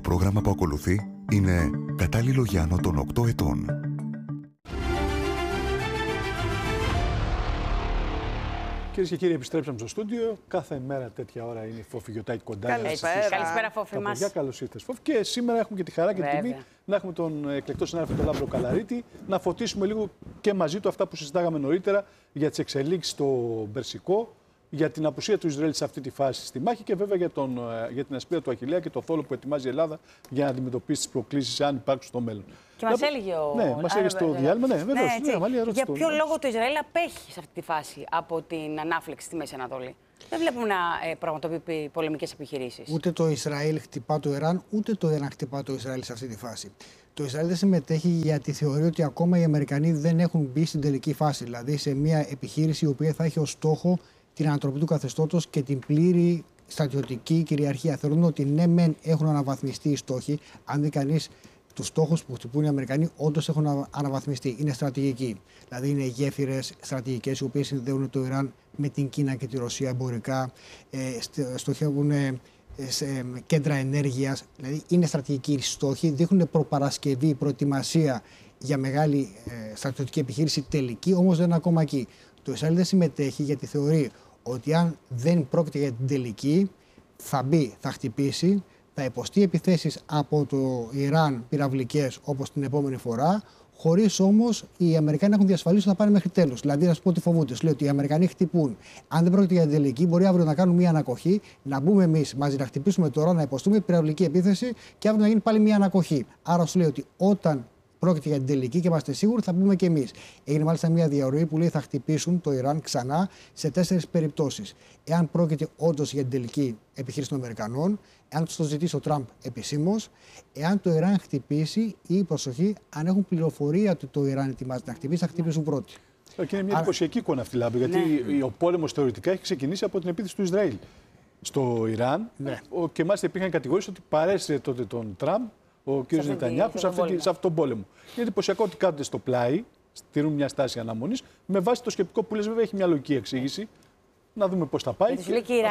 πρόγραμμα που ακολουθεί είναι κατάλληλο για άνω των 8 ετών. Κυρίες και κύριοι, επιστρέψαμε στο στούντιο. Κάθε μέρα τέτοια ώρα είναι η Φόφη Γιωτάκη κοντά μας. Καλησπέρα, Φόφη μας. Καλώς ήρθες, Φόφη. Και σήμερα έχουμε και τη χαρά και τη τιμή να έχουμε τον εκλεκτό συνάδελφο τον Λάμπρο Καλαρίτη, να φωτίσουμε λίγο και μαζί του αυτά που συζητάγαμε νωρίτερα για τις εξελίξεις στο Περσικό, για την απουσία του Ισραήλ σε αυτή τη φάση στη μάχη και βέβαια για την ασπίδα του Αχιλλέα και το θόλο που ετοιμάζει η Ελλάδα για να αντιμετωπίσει τις προκλήσεις αν υπάρξουν στο μέλλον. Και μας έλεγε ο. Ναι, μας έλεγε στο διάλειμμα. Ναι, βεβαίως. Για ποιο λόγο το Ισραήλ απέχει σε αυτή τη φάση από την ανάφλεξη στη Μέση Ανατολή? Δεν βλέπουμε να πραγματοποιεί πολεμικές επιχειρήσεις. Ούτε το Ισραήλ χτυπά το Ιράν, ούτε το Ιράν χτυπά το Ισραήλ σε αυτή τη φάση. Το Ισραήλ δεν συμμετέχει γιατί θεωρεί ότι ακόμα οι Αμερικανοί δεν έχουν μπει στην τελική φάση. Δηλαδή σε μια επιχείρηση η οποία θα έχει ως στόχο την ανατροπή του καθεστώτος και την πλήρη στρατιωτική κυριαρχία. Θεωρούν ότι ναι, μεν έχουν αναβαθμιστεί οι στόχοι. Αν δει κανείς τους στόχους που χτυπούν οι Αμερικανοί, όντως έχουν αναβαθμιστεί. Είναι στρατηγικοί. Δηλαδή είναι γέφυρες στρατηγικές οι οποίες συνδέουν το Ιράν με την Κίνα και τη Ρωσία εμπορικά. Στοχεύουν σε κέντρα ενέργειας. Δηλαδή είναι στρατηγικοί οι στόχοι. Δείχνουν προπαρασκευή, προετοιμασία για μεγάλη στρατιωτική επιχείρηση τελική, όμως δεν είναι ακόμα εκεί. Το Ισραήλ δεν συμμετέχει γιατί θεωρεί ότι αν δεν πρόκειται για την τελική, θα μπει, θα χτυπήσει, θα υποστεί επιθέσεις από το Ιράν πυραυλικές όπως την επόμενη φορά, χωρίς όμως οι Αμερικάνοι να έχουν διασφαλίσει ότι θα πάνε μέχρι τέλους. Δηλαδή, να σου πω τι φοβούνται. Σου λέει ότι οι Αμερικανοί χτυπούν. Αν δεν πρόκειται για την τελική, μπορεί αύριο να κάνουν μια ανακοχή, να μπούμε εμείς μαζί, να χτυπήσουμε τώρα, να υποστούμε πυραυλική επίθεση και αύριο να γίνει πάλι μια ανακοχή. Άρα σου λέει ότι όταν πρόκειται για την τελική και είμαστε σίγουροι, θα πούμε και εμείς. Έγινε μάλιστα μια διαρροή που λέει θα χτυπήσουν το Ιράν ξανά σε 4 περιπτώσεις. Εάν πρόκειται όντως για την τελική επιχείρηση των Αμερικανών, εάν το ζητήσει ο Τραμπ επισήμως, εάν το Ιράν χτυπήσει ή προσοχή, αν έχουν πληροφορία ότι το Ιράν ετοιμάζεται να χτυπήσει, θα χτυπήσουν πρώτοι. Και είναι μια εντυπωσιακή εικόνα αυτή, Λάμπη, γιατί ο πόλεμος θεωρητικά έχει ξεκινήσει από την επίθεση του Ισραήλ στο Ιράν. Και μάλιστα υπήρχαν κατηγορίες ότι παρέσυρε τότε τον Τραμπ, ο κ. Νετανιάχου, σε αυτόν τον πόλεμο. Είναι εντυπωσιακό ότι κάθονται στο πλάι, στηρούν μια στάση αναμονής, με βάση το σκεπτικό που λες, βέβαια έχει μια λογική εξήγηση. Να δούμε πώς θα πάει. Τους λέει και οι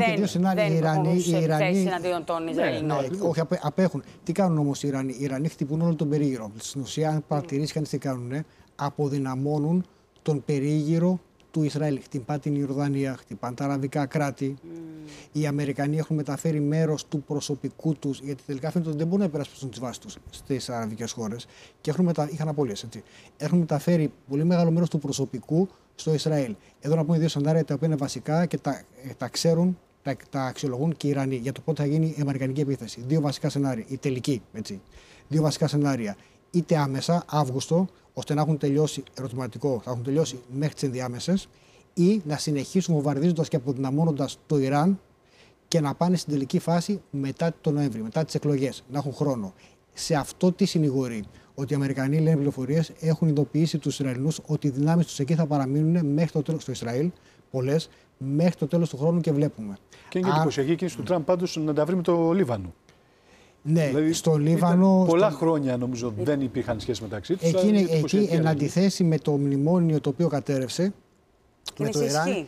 Ιρανοί δεν Ιρανοί εναντίον των Ισραηλινών. Όχι, απέχουν. Τι κάνουν όμως οι Ιρανοί? Οι Ιρανοί χτυπούν όλο τον περίγυρο. Στην ουσία, αν παρατηρήσει κανείς τι κάνουν, αποδυναμώνουν τον περίγυρο του Ισραήλ. Χτυπά την Ιορδανία, χτυπάνε τα αραβικά κράτη. Οι Αμερικανοί έχουν μεταφέρει μέρος του προσωπικού τους, γιατί τελικά φαίνεται ότι δεν μπορούν να υπερασπιστούν τις βάσεις τους στις αραβικές χώρες. Και είχαν απώλειες. Έχουν μεταφέρει πολύ μεγάλο μέρος του προσωπικού στο Ισραήλ. Εδώ να πούμε 2 σενάρια τα οποία είναι βασικά και τα ξέρουν, τα αξιολογούν και οι Ιρανοί για το πότε θα γίνει η αμερικανική επίθεση. 2 βασικά σενάρια, η τελική. 2 βασικά σενάρια. Είτε άμεσα, Αύγουστο, ώστε να έχουν τελειώσει, ερωτηματικό, θα έχουν τελειώσει μέχρι τις ενδιάμεσες, ή να συνεχίσουν βομβαρδίζοντας και αποδυναμώνοντας το Ιράν και να πάνε στην τελική φάση μετά τον Νοέμβρη, μετά τις εκλογές, να έχουν χρόνο. Σε αυτό τι συνηγορεί? Ότι οι Αμερικανοί, λένε πληροφορίες, έχουν ειδοποιήσει τους Ισραηλινούς ότι οι δυνάμεις τους εκεί θα παραμείνουν μέχρι το τέλος, στο Ισραήλ, πολλές, μέχρι το τέλος του χρόνου και βλέπουμε. Και είναι και εντυπωσιακή κίνηση του Τραμπ πάντως να τα βρει με το Λίβανο. Ναι, δηλαδή, στο Λίβανο. Πολλά χρόνια νομίζω δεν υπήρχαν σχέσεις μεταξύ τους. Εκεί εν αντιθέσει με το μνημόνιο το οποίο κατέρευσε με το Ιράν.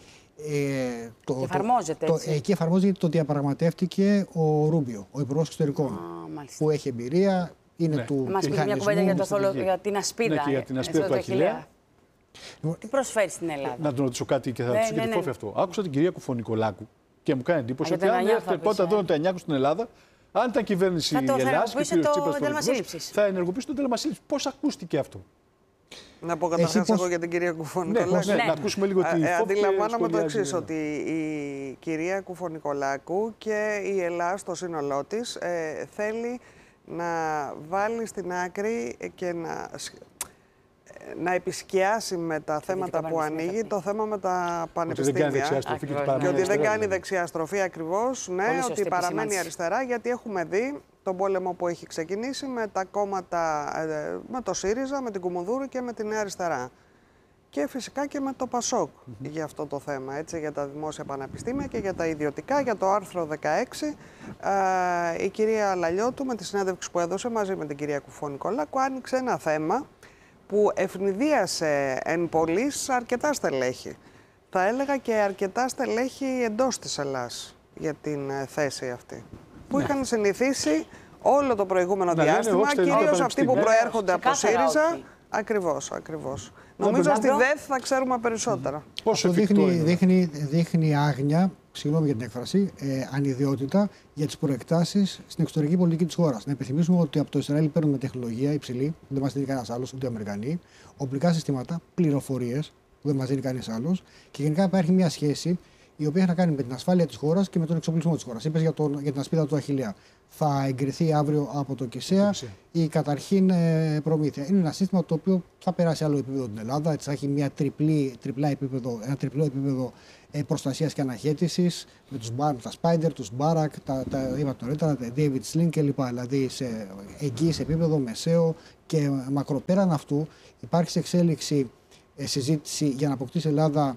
Εφαρμόζεται. Εκεί εφαρμόζεται, το διαπραγματεύτηκε ο Ρούμπιο, ο Υπουργός Εξωτερικών, που έχει εμπειρία. Είναι του μας πει μια κουβέντα για την ασπίδα. Ναι, και για την ασπίδα του Αχιλλέα. Τι προσφέρει στην Ελλάδα? Να τον ρωτήσω κάτι και θα ρωτήσω και τη Φόφη αυτό. Άκουσα την κυρία Κουφωνικολάκου και μου κάνει εντύπωση ότι αν έρθει πρώτα εδώ το Νετανιάχου στην Ελλάδα, αν ήταν κυβέρνηση Ελλάδας και ο Τσίπρας θα ενεργοποιήσει το τέλμα σύλληψης. Πώς ακούστηκε αυτό? Να πω καταρχάς εγώ για την κυρία Κουφωνικολάκου. Ναι, να ακούσουμε λίγο τη Φόφη. Αντιλαμβάνομαι το εξής, ότι η κυρία Κουφωνικολάκου και η Ελλάδα στο σύνολό της θέλει να βάλει στην άκρη και να επισκιάσει με τα θέματα που ανοίγει το θέμα με τα πανεπιστήμια. Και ότι δεν κάνει δεξιά στροφή ακριβώς, ναι, ότι παραμένει αριστερά, γιατί έχουμε δει τον πόλεμο που έχει ξεκινήσει με τα κόμματα, με το ΣΥΡΙΖΑ, με την Κουμουνδούρου και με τη Νέα Αριστερά. Και φυσικά και με το ΠΑΣΟΚ για αυτό το θέμα, έτσι, για τα δημόσια πανεπιστήμια και για τα ιδιωτικά, για το άρθρο 16. Η κυρία Λαλιώτου με τη συνέντευξη που έδωσε μαζί με την κυρία Κουφωνικολάκου άνοιξε ένα θέμα που ευνηδίασε εν πολλοίς αρκετά στελέχη. Θα έλεγα και αρκετά στελέχη εντός της Ελλάδας για την θέση αυτή. Που είχαν συνηθίσει όλο το προηγούμενο διάστημα, κυρίως αυτοί που προέρχονται από το ΣΥΡΙΖΑ. Ακριβώς. Νομίζω ότι δεν θα ξέρουμε περισσότερα. Πόσο δείχνει άγνοια, συγγνώμη για την έκφραση, ανιδιότητα για τις προεκτάσεις στην εξωτερική πολιτική της χώρας. Να υπενθυμίσουμε ότι από το Ισραήλ παίρνουμε τεχνολογία υψηλή, που δεν μας δίνει κανένας άλλος, ούτε οι Αμερικανοί, οπλικά συστήματα, πληροφορίες, που δεν μας δίνει κανείς άλλος, και γενικά υπάρχει μια σχέση η οποία έχει να κάνει με την ασφάλεια της χώρας και με τον εξοπλισμό της χώρας. Είπες για την ασπίδα του Αχιλλέα. Θα εγκριθεί αύριο από το ΚΙΣΕΑ η καταρχήν προμήθεια. Είναι ένα σύστημα το οποίο θα περάσει άλλο επίπεδο την Ελλάδα. Έτσι θα έχει ένα τριπλό επίπεδο προστασίας και αναχέτησης με τα Spider, τους Barak, τα είπα νωρίτερα, τα David Sling κλπ. Δηλαδή σε εγγύης επίπεδο, μεσαίο και μακροπέραν αυτού υπάρχει σε εξέλιξη συζήτηση για να αποκτήσει η Ελλάδα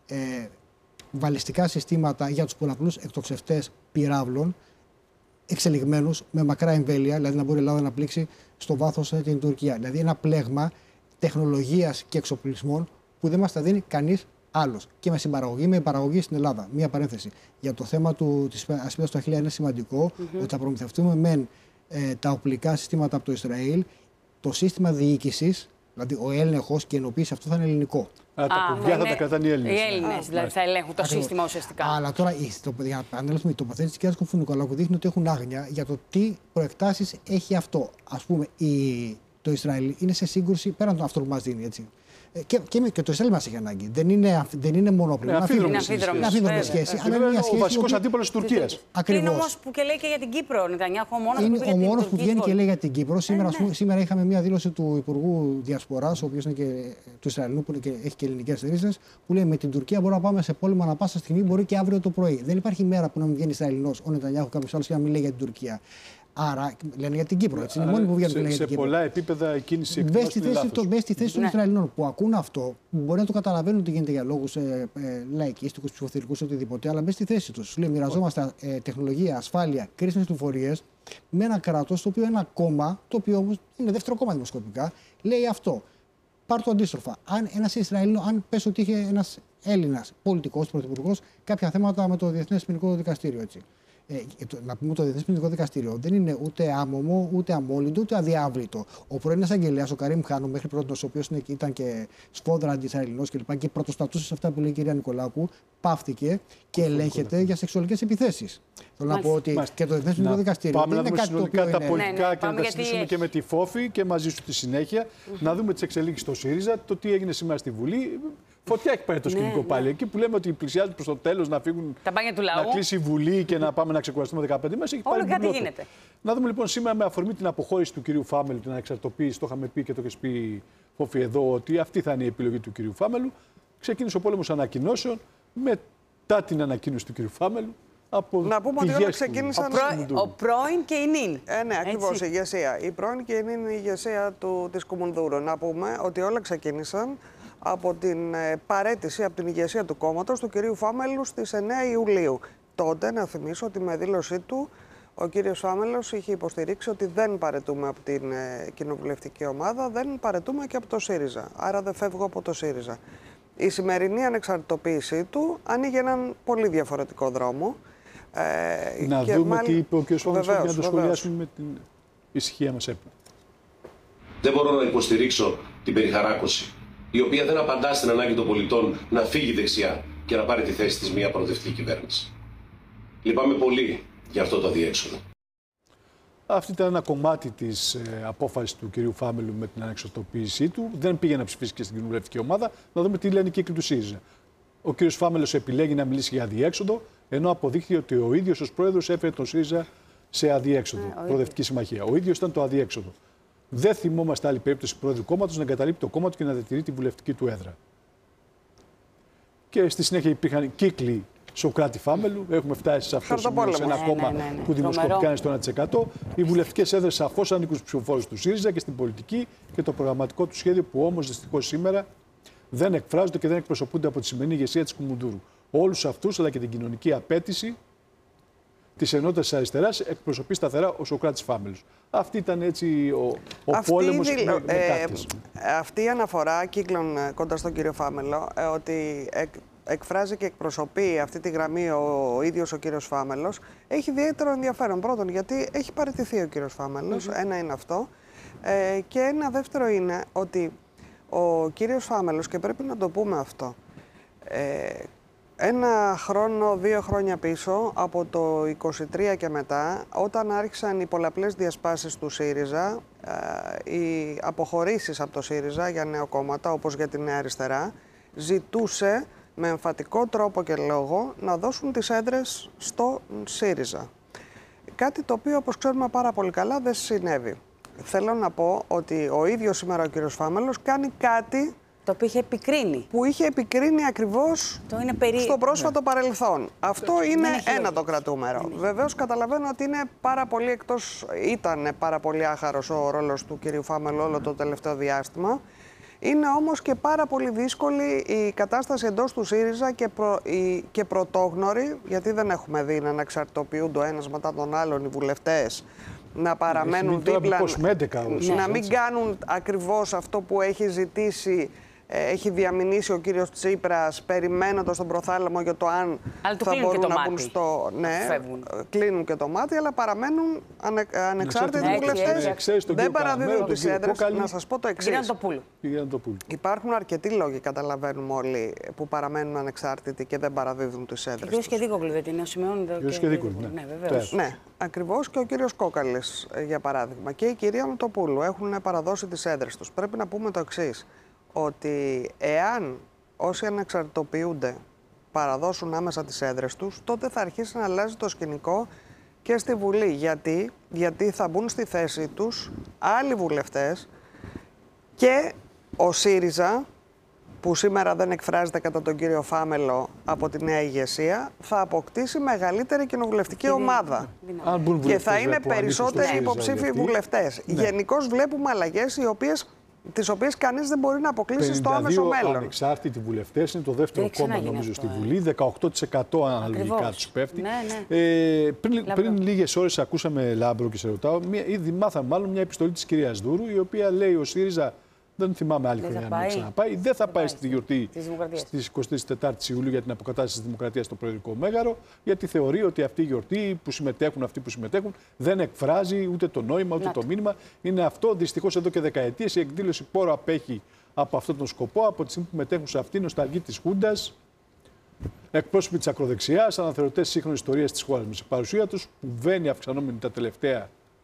βαλιστικά συστήματα για τους πολλαπλούς εκτοξευτές πυράβλων, εξελιγμένους με μακρά εμβέλεια, δηλαδή να μπορεί η Ελλάδα να πλήξει στο βάθος την Τουρκία. Δηλαδή ένα πλέγμα τεχνολογίας και εξοπλισμών που δεν μας τα δίνει κανείς άλλος. Και με συμπαραγωγή, με παραγωγή στην Ελλάδα. Μία παρένθεση. Για το θέμα της ασπίδας του Αχιλλέα είναι σημαντικό ότι θα προμηθευτούμε μεν τα οπλικά συστήματα από το Ισραήλ, το σύστημα διοίκησης, δηλαδή ο έλεγχος και η ενοποίηση, αυτό θα είναι ελληνικό. Τα κουμπιά θα τα κρατάνε οι Έλληνες. Οι Έλληνες δηλαδή θα ελέγχουν το σύστημα ουσιαστικά. Αλλά τώρα, για να επανέλθουμε, η τοποθέτηση της κ. Κουφουνικολάκου δείχνει ότι έχουν άγνοια για το τι προεκτάσεις έχει αυτό. Ας πούμε, το Ισραήλ είναι σε σύγκρουση πέραν των αυτών που μας δίνει. Έτσι. Και το Ισραήλ μας έχει ανάγκη. Δεν είναι μονόπλευρο. Είναι αμφίδρομη σχέση. Αλλά είναι ο βασικός αντίπαλος της Τουρκίας. Είναι όμως που και λέει και για την Κύπρο. Είναι ο μόνος που βγαίνει και λέει για την Κύπρο. Σήμερα είχαμε μια δήλωση του Υπουργού Διασποράς, ο οποίος είναι και του Ισραηλινού, που έχει και ελληνικές ρίζες, που λέει: με την Τουρκία μπορούμε να πάμε σε πόλεμο ανά πάσα στιγμή, μπορεί και αύριο το πρωί. Δεν υπάρχει μέρα που να μην βγαίνει Ισραηλινός ο Νετανιάχου κάποιος άλλος και να μην λέει για την Τουρκία. Άρα λένε για την Κύπρο. Έτσι. Είναι μόνοι που βγαίνουν και λένε για την Κύπρο. Σε πολλά επίπεδα η κίνηση εκτός είναι λάθος. Μπες στη θέση των Ισραηλινών που ακούν αυτό, μπορεί να το καταλαβαίνουν ότι γίνεται για λόγους λαϊκίστικους, ψηφοθετικούς, οτιδήποτε, αλλά μπες στη θέση τους. Σου λέει: μοιραζόμαστε τεχνολογία, ασφάλεια, κρίσιμες πληροφορίες με ένα κράτος το οποίο είναι ένα κόμμα, το οποίο όμως είναι δεύτερο κόμμα δημοσκοπικά, λέει αυτό. Πάρ' το αντίστροφα. Αν πες ότι είχε ένας Έλληνας πολιτικός, πρωθυπουργός, κάποια θέματα με το Διεθνές Ποινικό Δικαστήριο. Έτσι. Να πούμε το Διεθνές Ποινικό Δικαστήριο δεν είναι ούτε άμωμο, ούτε αμόλυντο, ούτε αδιάβλητο. Ο πρώην εισαγγελέας, ο Καρίμ Χάνο, μέχρι πρώτον, ο οποίος ήταν και σφόδρα αντισραηλινός κλπ. Και πρωτοστατούσε σε αυτά που λέει η κυρία Νικολάκου, πάυθηκε και ελέγχεται για σεξουαλικές επιθέσεις. Θέλω να πω ότι και το Διεθνές Ποινικό Δικαστήριο δεν είναι κάτι το οποίο τα πολιτικά και να τα συζητήσουμε και με τη Φόφη και μαζί σου στη συνέχεια. Να δούμε τις εξελίξεις στο ΣΥΡΙΖΑ, το τι έγινε σήμερα στη Βουλή. Φωτιά έχει πάρει το σκηνικό πάλι. Εκεί που λέμε ότι πλησιάζει προς το τέλος να φύγουν. Τα μπάνια του λαού. Να κλείσει η Βουλή και να πάμε να ξεκουραστούμε 15 μέρες. Έχει πάρει κάτι γίνεται. Να δούμε λοιπόν σήμερα με αφορμή την αποχώρηση του κυρίου Φάμελου, την ανεξαρτητοποίηση. Το είχαμε πει και το έχει πει Φόφη εδώ ότι αυτή θα είναι η επιλογή του κυρίου Φάμελου. Ξεκίνησε ο πόλεμος ανακοινώσεων μετά την ανακοίνωση του κυρίου Φάμελου. Να πούμε ότι όλα ξεκίνησαν. Ο πρώην και η νυν. Ναι, ακριβώς, η ηγεσία. Η πρώην και η νυν είναι η ηγεσία της Κουμουνδούρου. Να πούμε ότι όλα ξεκίνησαν από την παραίτηση από την ηγεσία του κόμματος του κυρίου Φάμελου στις 9 Ιουλίου. Τότε, να θυμίσω ότι με δήλωσή του, ο κύριος Φάμελος είχε υποστηρίξει ότι δεν παραιτούμε από την κοινοβουλευτική ομάδα, δεν παραιτούμε και από το ΣΥΡΙΖΑ. Άρα δεν φεύγω από το ΣΥΡΙΖΑ. Η σημερινή ανεξαρτητοποίησή του ανοίγει έναν πολύ διαφορετικό δρόμο. Να δούμε τι είπε ο κ. Φάμελος για να το σχολιάσουμε με την ησυχία μας έπρεπε. Δεν μπορώ να υποστηρίξω την περιχαράκωση, η οποία δεν απαντά στην ανάγκη των πολιτών να φύγει δεξιά και να πάρει τη θέση της μια προοδευτική κυβέρνηση. Λυπάμαι πολύ για αυτό το αδιέξοδο. Αυτή ήταν ένα κομμάτι της απόφασης του κυρίου Φάμελου με την ανεξαρτητοποίησή του. Δεν πήγε να ψηφίσει και στην κοινοβουλευτική ομάδα. Να δούμε τι λένε οι κύκλοι του ΣΥΡΙΖΑ. Ο κύριος Φάμελος επιλέγει να μιλήσει για αδιέξοδο, ενώ αποδείχθηκε ότι ο ίδιος ως πρόεδρος έφερε τον ΣΥΡΙΖΑ σε αδιέξοδο. Προοδευτική συμμαχία. Ο ίδιος ήταν το αδιέξοδο. Δεν θυμόμαστε άλλη περίπτωση πρόεδρου κόμματος να εγκαταλείπει το κόμμα του και να διατηρεί τη βουλευτική του έδρα. Και στη συνέχεια υπήρχαν κύκλοι Σοκράτη Φάμελου. Έχουμε φτάσει σε αυτό το σημείο, σε ένα κόμμα που δημοσκοπικά είναι στο 1%. Οι βουλευτικές έδρες σαφώς ανήκουν στους ψηφοφόρους του ΣΥΡΙΖΑ και στην πολιτική και το προγραμματικό του σχέδιο που όμως δυστυχώς σήμερα δεν εκφράζονται και δεν εκπροσωπούνται από τη σημερινή ηγεσία της Κουμουνδούρου. Όλους αυτούς αλλά και την κοινωνική απέτηση της ενότητας της αριστεράς εκπροσωπεί σταθερά ο Σοκράτης Φάμελος. Αυτή ήταν έτσι ο πόλεμος αυτή η αναφορά κύκλων κοντά στον κύριο Φάμελο ότι εκφράζει και εκπροσωπεί αυτή τη γραμμή ο ίδιος ο κύριος Φάμελος, έχει ιδιαίτερο ενδιαφέρον. Πρώτον, γιατί έχει παραιτηθεί ο κύριος Φάμελος, ένα είναι αυτό. Και ένα δεύτερο είναι ότι ο κύριος Φάμελος, και πρέπει να το πούμε αυτό, ένα χρόνο, 2 χρόνια πίσω, από το 23 και μετά, όταν άρχισαν οι πολλαπλές διασπάσεις του ΣΥΡΙΖΑ, οι αποχωρήσεις από το ΣΥΡΙΖΑ για νεοκόμματα, όπως για τη Νέα Αριστερά, ζητούσε με εμφατικό τρόπο και λόγο να δώσουν τις έδρες στο ΣΥΡΙΖΑ. Κάτι το οποίο, όπως ξέρουμε πάρα πολύ καλά, δεν συνέβη. Θέλω να πω ότι ο ίδιος σήμερα ο κύριος Φάμελος κάνει κάτι το οποίο είχε επικρίνει. Που είχε επικρίνει ακριβώς στο πρόσφατο παρελθόν. Αυτό είναι ένα το κρατούμενο. Βεβαίως καταλαβαίνω ότι είναι πάρα πολύ ήταν πάρα πολύ άχαρος ο ρόλος του κυρίου Φάμελου όλο το τελευταίο διάστημα. Είναι όμως και πάρα πολύ δύσκολη η κατάσταση εντός του ΣΥΡΙΖΑ και πρωτόγνωρη, γιατί δεν έχουμε δει να αναξαρτητοποιούνται ο ένας μετά τον άλλον οι βουλευτές, να παραμένουν δίπλα, να μην κάνουν ακριβώς αυτό που έχει ζητήσει, έχει διαμηνήσει ο κύριος Τσίπρας, περιμένοντας τον προθάλαμο για το αν θα μπορούν να μπουν στο... Ναι, κλείνουν και το μάτι, αλλά παραμένουν ανεξάρτητοι βουλευτές. Δεν παραδίδουν τις έδρες. Να σας πω το εξής. Υπάρχουν αρκετοί λόγοι, καταλαβαίνουμε όλοι, που παραμένουν ανεξάρτητοι και δεν παραδίδουν τις έδρες. Ο κύριος Κεδίκογλου δεν είναι, ο Σιμεών ναι, βεβαίως. Ναι, ακριβώς, και ο κύριος Κόκαλης, για παράδειγμα. Και η κυρία Μητροπούλου έχουν παραδώσει τις έδρες τους. Πρέπει να πούμε το εξής, ότι εάν όσοι ανεξαρτητοποιούνται παραδώσουν άμεσα τις έδρες τους, τότε θα αρχίσει να αλλάζει το σκηνικό και στη Βουλή. Γιατί θα μπουν στη θέση τους άλλοι βουλευτές και ο ΣΥΡΙΖΑ, που σήμερα δεν εκφράζεται κατά τον κύριο Φάμελο από τη νέα ηγεσία, θα αποκτήσει μεγαλύτερη κοινοβουλευτική ομάδα. Και θα είναι περισσότεροι υποψήφιοι βουλευτές. Ναι. Γενικώς βλέπουμε αλλαγές τις οποίες κανείς δεν μπορεί να αποκλείσει στο άμεσο μέλλον. 52 ανεξάρτητοι βουλευτές, είναι το δεύτερο κόμμα νομίζω στη Βουλή, 18% αναλογικά τους πέφτει. Ναι. Πριν λίγες ώρες ακούσαμε, Λάμπρο, και σε ρωτάω, ήδη μάθαμε μάλλον μια επιστολή της κυρίας Δούρου, η οποία λέει ο ΣΥΡΙΖΑ, δεν θυμάμαι άλλη χρονιά να ξαναπάει, δεν θα πάει στη γιορτή στις 24 Ιουλίου για την αποκατάσταση της Δημοκρατίας στο Προεδρικό Μέγαρο, γιατί θεωρεί ότι αυτή η γιορτή που συμμετέχουν, αυτοί που συμμετέχουν, δεν εκφράζει ούτε το νόημα ούτε το μήνυμα. Είναι αυτό. Δυστυχώς εδώ και δεκαετίες η εκδήλωση πόρο απέχει από αυτόν τον σκοπό, από τη στιγμή που μετέχουν σε αυτήν, νοσταλγοί της Χούντας, εκπρόσωποι της ακροδεξιάς, αναθεωρητές σύγχρονης ιστορίας της χώρας. Με σε παρουσία τους που βαίνει αυξανόμενη τα τελευταία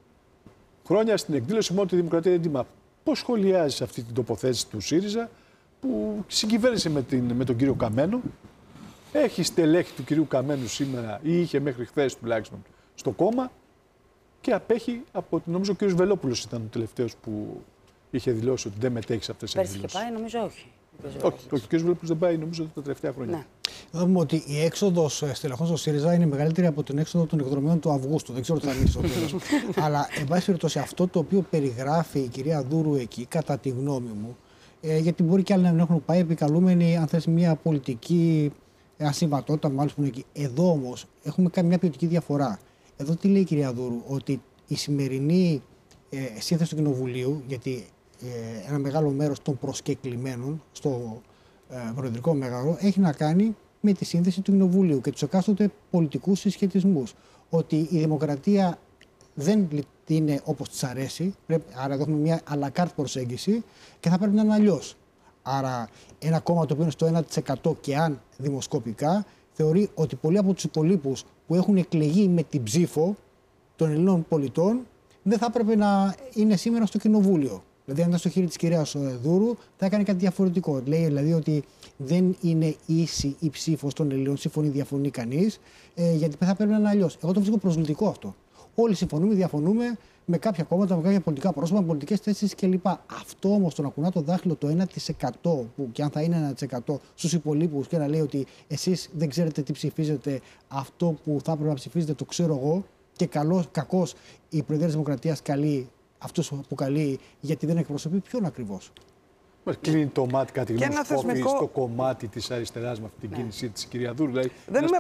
χρόνια στην εκδήλωση μόνο τη Δημοκρατία δεν τιμά. Πώς σχολιάζεις αυτή την τοποθέτηση του ΣΥΡΙΖΑ που συγκυβέρνησε με τον κύριο Καμένο, έχει στελέχη του κυρίου Καμένου σήμερα ή είχε μέχρι χθες τουλάχιστον στο κόμμα και απέχει από, νομίζω ο κύριος Βελόπουλος ήταν ο τελευταίος που είχε δηλώσει ότι δεν μετέχει σε αυτές τις εκδηλώσεις. Πέρσι και πάει, νομίζω όχι. Όχι, ο κύριος Βελόπουλος δεν πάει νομίζω τα τελευταία χρόνια. Ναι. Να δούμε ότι η έξοδος στελεχών στο ΣΥΡΙΖΑ είναι μεγαλύτερη από την έξοδο των εκδρομιών του Αυγούστου. Δεν ξέρω τι θα λύσει στο τέλος. Αλλά, εν πάση περιπτώσει, αυτό το οποίο περιγράφει η κυρία Δούρου εκεί, κατά τη γνώμη μου, γιατί μπορεί και άλλοι να μην έχουν πάει επικαλούμενοι, αν θες, μια πολιτική ασυμβατότητα με άλλους που είναι εκεί. Εδώ όμως έχουμε κάνει μια ποιοτική διαφορά. Εδώ τι λέει η κυρία Δούρου, ότι η σημερινή σύνθεση του Κοινοβουλίου, γιατί ένα μεγάλο μέρος των προσκεκλημένων στο Προεδρικό Μέγαρο έχει να κάνει με τη σύνθεση του Κοινοβουλίου και τους εκάστοτε πολιτικούς συσχετισμούς. Ότι η δημοκρατία δεν είναι όπως της αρέσει, άρα εδώ έχουμε μια à la carte προσέγγιση και θα πρέπει να είναι αλλιώς. Άρα ένα κόμμα το οποίο είναι στο 1% και αν δημοσκοπικά θεωρεί ότι πολλοί από τους υπολείπους που έχουν εκλεγεί με την ψήφο των Ελλήνων πολιτών δεν θα έπρεπε να είναι σήμερα στο Κοινοβούλιο. Δηλαδή, αν ήταν στο χέρι της κυρίας Δούρου, θα έκανε κάτι διαφορετικό. Λέει δηλαδή ότι δεν είναι ίση η ψήφος των Ελλήνων, συμφωνεί, διαφωνεί κανείς, γιατί θα πρέπει να είναι αλλιώς. Εγώ το βρίσκω προσβλητικό αυτό. Όλοι συμφωνούμε, διαφωνούμε με κάποια κόμματα, με κάποια πολιτικά πρόσωπα, με πολιτικές θέσεις κλπ. Αυτό όμως το να κουνά το δάχτυλο το 1% που και αν θα είναι 1% στους υπολείπους και να λέει ότι εσείς δεν ξέρετε τι ψηφίζετε, αυτό που θα έπρεπε να ψηφίζετε το ξέρω εγώ και κακώς η Προεδρία της Δημοκρατίας καλεί αυτούς που καλεί γιατί δεν εκπροσωπεί ποιον ακριβώς. Κλείνει το μάτι κάτι στο κομμάτι της αριστεράς με αυτή την κίνησή της κυρία Δούρου. Δηλαδή, δεν είμαι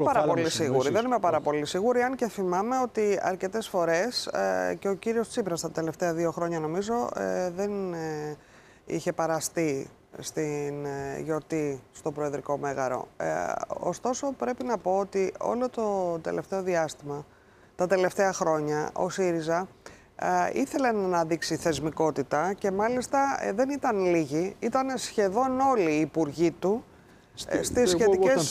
πάρα πολύ σίγουρη. Αν και θυμάμαι ότι αρκετές φορές και ο κύριος Τσίπρας τα τελευταία 2 χρόνια νομίζω δεν είχε παραστεί στην γιορτή στο Προεδρικό Μέγαρο. Ωστόσο, πρέπει να πω ότι όλο το τελευταίο διάστημα, τα τελευταία χρόνια, ο ΣΥΡΙΖΑ ήθελε να αναδείξει θεσμικότητα και μάλιστα δεν ήταν λίγοι, ήταν σχεδόν όλοι οι υπουργοί του στις σχετικές...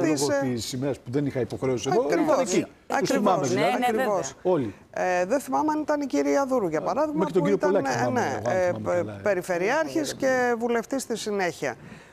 Τις ημέρες που δεν είχα υποχρέωση εδώ, Ακριβώς. Όλοι. Δεν θυμάμαι αν ήταν η κυρία Δούρου, για παράδειγμα, Μέχρι τον που κύριο ήταν Πολάκη, περιφερειάρχης και βουλευτής στη συνέχεια.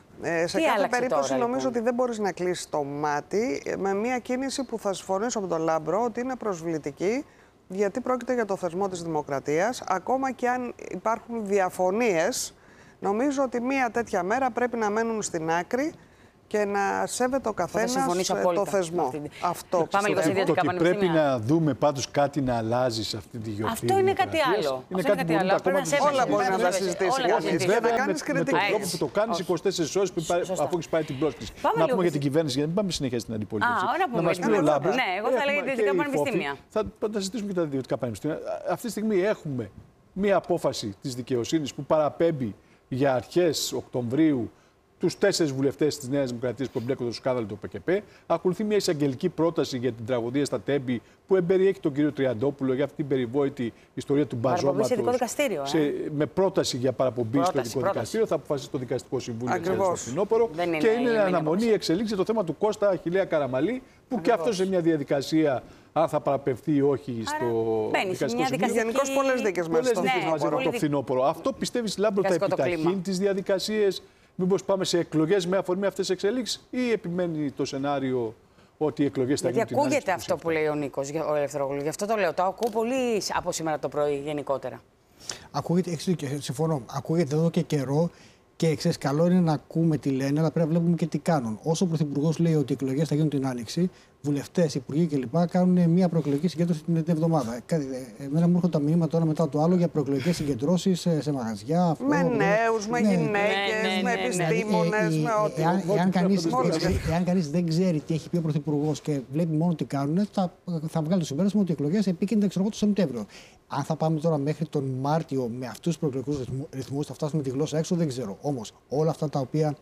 Σε κάθε περίπτωση τώρα, νομίζω ότι δεν μπορείς να κλείσεις το μάτι με μια κίνηση που θα συμφωνήσω με τον Λάμπρο ότι είναι προσβλητική, γιατί πρόκειται για το θεσμό της δημοκρατίας. Ακόμα και αν υπάρχουν διαφωνίες, νομίζω ότι μια τέτοια μέρα πρέπει να μένουν στην άκρη και να σέβεται ο καθένας το θεσμό. Αυτό πάμε λίγο σε ιδιωτικά πανεπιστήμια. Πρέπει να δούμε πάντως κάτι να αλλάζει σε αυτή τη γιορτή. Αυτό είναι κάτι άλλο. Είναι κάτι άλλο. Όλα μπορεί να τα συζητήσει κανείς. Βέβαια, να κάνεις με τον τρόπο που το κάνεις 24 ώρες αφού έχεις πάει την πρόσκληση. Να πούμε για την κυβέρνηση, γιατί δεν πάμε συνέχεια στην αντιπολίτευση. Να μας πει ο Λάμπρος. Ναι, εγώ θα λέγα ιδιωτικά πανεπιστήμια. Θα συζητήσουμε και τα ιδιωτικά πανεπιστήμια. Αυτή τη στιγμή έχουμε μία απόφαση της δικαιοσύνης που παραπέμπει για αρχές Οκτωβρίου τους 4 βουλευτές της Νέας Δημοκρατίας που εμπλέκονται στο σκάνδαλο του ΠΚΠ. Ακολουθεί μια εισαγγελική πρόταση για την τραγωδία στα Τέμπη που εμπεριέχει τον κύριο Τριαντόπουλο για αυτή την περιβόητη ιστορία του μπαζώματος. Σε ειδικό δικαστήριο. Με πρόταση για παραπομπή στο ειδικό δικαστήριο. Θα αποφασίσει το Δικαστικό Συμβούλιο στο φθινόπωρο. Και είναι αναμονή εξελίξη το θέμα του Κώστα Αχιλλέα Καραμαλή, που και αυτό σε μια διαδικασία, αν θα παραπευθεί ή όχι στο Δικαστικό Συμβούλιο. Γενικώς πολλές δίκες μαζί το φθινόπωρο. Αυτό πιστεύεις, Λάμπρο, θα επιταχύνει τις διαδικασίες? Μήπως πάμε σε εκλογές με αφορμή αυτές τις εξελίξεις, ή επιμένει το σενάριο ότι οι εκλογές θα γίνουν? Γιατί ακούγεται αυτό που λέει ο Νίκος, ο Ελευθερόγλου. Γι' αυτό το λέω. Το ακούω πολύ από σήμερα το πρωί γενικότερα. Ακούγεται, συμφωνώ. Ακούγεται εδώ και καιρό. Και ξέρεις, καλό είναι να ακούμε τι λένε, αλλά πρέπει να βλέπουμε και τι κάνουν. Όσο ο Πρωθυπουργός λέει ότι οι εκλογές θα γίνουν την Άνοιξη, βουλευτές, υπουργοί κλπ. Κάνουν μια προεκλογική συγκέντρωση την εβδομάδα. Εμένα μου έρχονται τα μηνύματα τώρα μετά το άλλο για προεκλογικές συγκεντρώσεις σε μαγαζιά. Με νέους, με γυναίκες, με επιστήμονες, με ό,τι. Εάν κανείς δεν ξέρει τι έχει πει ο Πρωθυπουργός και βλέπει μόνο τι κάνουν, θα βγάλει το συμπέρασμα ότι οι εκλογές επίκυνται το Σεπτέμβριο. Αν θα πάμε τώρα μέχρι τον Μάρτιο με αυτούς τους προεκλογικούς ρυθμούς, θα φτάσουμε τη γλώσσα έξω, δεν ξέρω. Όμως όλα αυτά τα οποία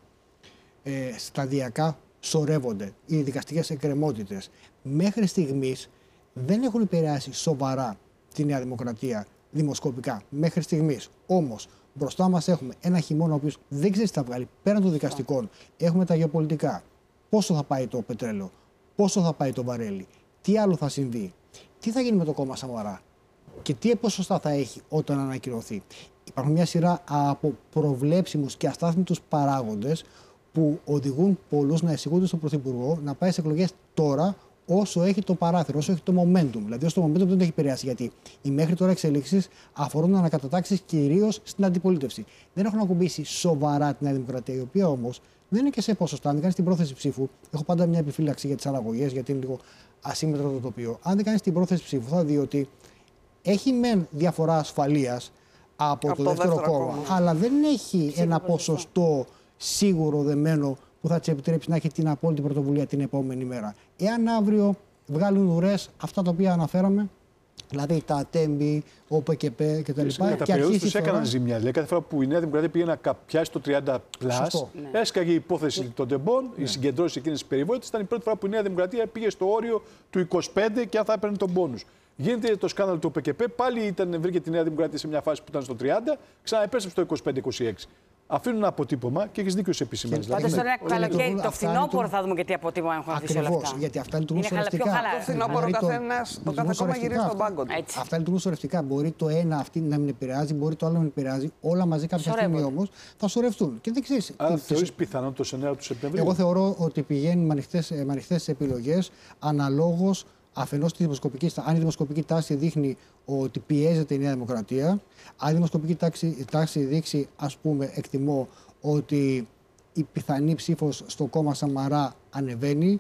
σταδιακά σωρεύονται, οι δικαστικές εκκρεμότητες, μέχρι στιγμής δεν έχουν επηρεάσει σοβαρά τη Νέα Δημοκρατία δημοσκοπικά. Μέχρι στιγμής. Όμως μπροστά μας έχουμε ένα χειμώνα ο οποίος δεν ξέρει τι θα βγάλει πέραν των δικαστικών. Έχουμε τα γεωπολιτικά. Πόσο θα πάει το πετρέλαιο, πόσο θα πάει το βαρέλι, τι άλλο θα συμβεί, τι θα γίνει με το κόμμα Σαμαρά και τι ποσοστά θα έχει όταν ανακοινωθεί. Υπάρχουν μια σειρά από προβλέψιμους και αστάθμιτους παράγοντες που οδηγούν πολλούς να εισηγούνται στον Πρωθυπουργό να πάει σε εκλογές τώρα, όσο έχει το παράθυρο, όσο έχει το momentum. Δηλαδή, όσο το momentum δεν το έχει επηρεάσει. Γιατί οι μέχρι τώρα εξελίξεις αφορούν ανακατατάξεις κυρίως στην αντιπολίτευση. Δεν έχουν ακουμπήσει σοβαρά τη Νέα Δημοκρατία, η οποία όμως δεν είναι και σε ποσοστά. Αν δεν κάνει την πρόθεση ψήφου, έχω πάντα μια επιφύλαξη για τις αναγωγές, γιατί είναι λίγο ασύμμετρο το τοπίο. Αν δεν κάνει την πρόθεση ψήφου, θα δει ότι έχει μεν διαφορά ασφαλείας από το δεύτερο κόμμα, αλλά δεν έχει ένα ποσοστό σίγουρο δεμένο που θα της επιτρέψει να έχει την απόλυτη πρωτοβουλία την επόμενη μέρα. Εάν αύριο βγάλουν ουρές αυτά τα οποία αναφέραμε, δηλαδή τα Τέμπη, ο ΠΚΠ κτλ. Τα περιόδους τους έκαναν ζημιά. Δηλαδή, κάθε φορά που η Νέα Δημοκρατία πήγε να πιάσει το 30+, έσκαγε η υπόθεση των τεμπών, οι συγκεντρώσεις εκείνες της περιβόητης. Ήταν η πρώτη φορά που η Νέα Δημοκρατία πήγε στο όριο του 25 και αν θα έπαιρνε τον πόνους. Γίνεται το σκάνδαλο του ΠΚΠ, πάλι βρήκε τη Νέα Δημοκρατία σε μια φάση που ήταν στο 30, ξαναεπέστρεψε στο 25-26. Αφήνουν ένα αποτύπωμα και έχει δίκιο σε επισημάνσεις. Πάντως τώρα καλοκαίρι, το φθινόπωρο θα δούμε και τι αποτύπωμα έχουν αφήσει όλα αυτά. Γιατί αυτά λειτουργούν σωρευτικά. Το φθινόπωρο το κάθε κόμμα γυρίζει στον πάγκο του. Αυτά λειτουργούν σωρευτικά. Μπορεί το ένα αυτή να μην επηρεάζει, μπορεί το άλλο να μην επηρεάζει. Όλα μαζί κάποια στιγμή όμως θα σωρευτούν. Και δεν ξέρεις. Αν θεωρείς πιθανό το σενάριο του Σεπτεμβρίου? Εγώ θεωρώ ότι πηγαίνει με ανοιχτές επιλογές αναλόγως. Αφενός, αν η δημοσκοπική τάση δείχνει ότι πιέζεται η Νέα Δημοκρατία, αν η δημοσκοπική τάση δείξει, ας πούμε, εκτιμώ ότι η πιθανή ψήφος στο κόμμα Σαμαρά ανεβαίνει,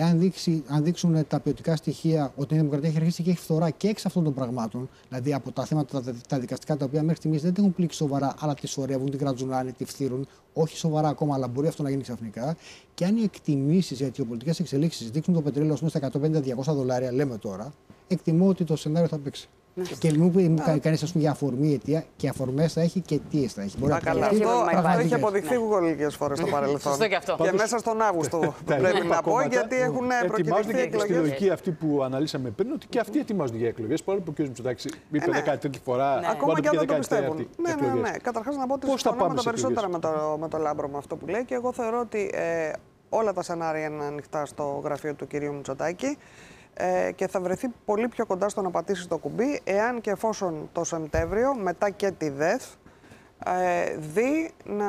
αν δείξουν τα ποιοτικά στοιχεία ότι η Δημοκρατία έχει αρχίσει και έχει φθορά και εξ αυτών των πραγμάτων, δηλαδή από τα θέματα τα δικαστικά τα οποία μέχρι στιγμής δεν την έχουν πλήξει σοβαρά, αλλά τη σωρεύουν, την κρατζουνάνε, τη φθύρουν, όχι σοβαρά ακόμα, αλλά μπορεί αυτό να γίνει ξαφνικά. Και αν οι εκτιμήσεις για τις γεωπολιτικές εξελίξεις δείξουν το πετρέλαιο στα $150-200, λέμε τώρα, εκτιμώ ότι το σενάριο θα παίξει. Και μην μου κάνει κανείς για αφορμή αιτία, και αφορμές θα έχει και αιτίες θα έχει. Καλά, αυτό έχει αποδειχθεί γουγολικές φορές στο παρελθόν. Σωστό και αυτό. Και μέσα στον Αύγουστο πρέπει να πω, γιατί έχουν προκυρηθεί και στη εκλογές. λογική αυτή που αναλύσαμε πριν, ότι και αυτοί ετοιμάζονται για εκλογές. Παρόλο που ο κ. Μητσοτάκης είπε 13η φορά. Ακόμα και αν δεν το 14η πιστεύουν. Ναι. Καταρχάς να πω ότι συμφωνώ με τα περισσότερα με το Λάμπρο με αυτό που λέει, και εγώ θεωρώ ότι όλα τα σενάρια είναι ανοιχτά στο γραφείο του κυρίου Μητσοτάκη και θα βρεθεί πολύ πιο κοντά στο να πατήσει το κουμπί, εάν και εφόσον το Σεπτέμβριο, μετά και τη ΔΕΘ, δει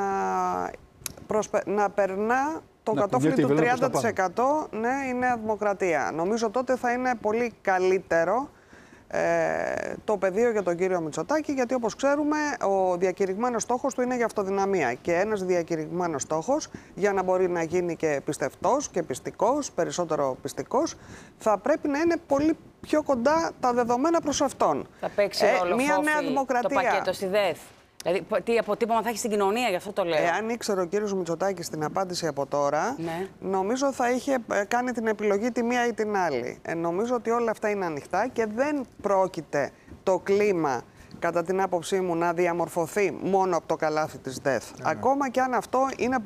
να περνά το κατόφλι του 30% η Νέα Δημοκρατία. Νομίζω τότε θα είναι πολύ καλύτερο το πεδίο για τον κύριο Μητσοτάκη, γιατί όπως ξέρουμε ο διακηρυγμένος στόχος του είναι για αυτοδυναμία, και ένας διακηρυγμένος στόχος, για να μπορεί να γίνει και πιστευτός και πιστικός, περισσότερο πιστικός, θα πρέπει να είναι πολύ πιο κοντά τα δεδομένα προς αυτόν. Θα παίξει ρόλο μια Νέα Δημοκρατία. Το πακέτο στη ΔΕΘ. Δηλαδή, τι αποτύπωμα θα έχει στην κοινωνία, γι' αυτό το λέω. Εάν ήξερε ο κύριος Μητσοτάκης την απάντηση από τώρα, νομίζω θα είχε κάνει την επιλογή τη μία ή την άλλη. Νομίζω ότι όλα αυτά είναι ανοιχτά και δεν πρόκειται το κλίμα, κατά την άποψή μου, να διαμορφωθεί μόνο από το καλάθι της ΔΕΘ. Ακόμα και αν αυτό είναι